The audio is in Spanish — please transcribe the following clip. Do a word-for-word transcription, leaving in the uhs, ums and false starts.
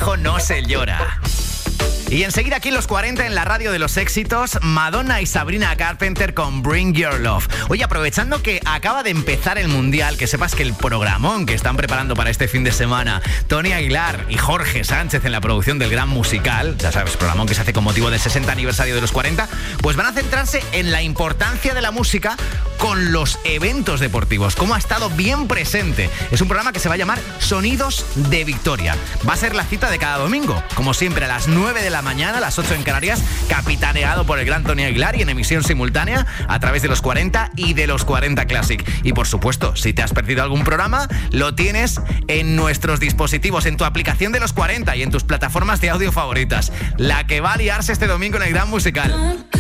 viejo no se llora. Y enseguida aquí en los cuarenta, en la radio de los éxitos, Madonna y Sabrina Carpenter con Bring Your Love. Oye, aprovechando que acaba de empezar el Mundial, que sepas que el programón que están preparando para este fin de semana Tony Aguilar y Jorge Sánchez en la producción del Gran Musical, ya sabes, programón que se hace con motivo del sesenta aniversario de los cuarenta, pues van a centrarse en la importancia de la música con los eventos deportivos, cómo ha estado bien presente. Es un programa que se va a llamar Sonidos de Victoria. Va a ser la cita de cada domingo, como siempre a las nueve de la mañana, a las ocho en Canarias, capitaneado por el gran Tony Aguilar y en emisión simultánea a través de los cuarenta y de los cuarenta Classic. Y por supuesto, si te has perdido algún programa, lo tienes en nuestros dispositivos, en tu aplicación de los cuarenta y en tus plataformas de audio favoritas. La que va a liarse este domingo en el Gran Musical.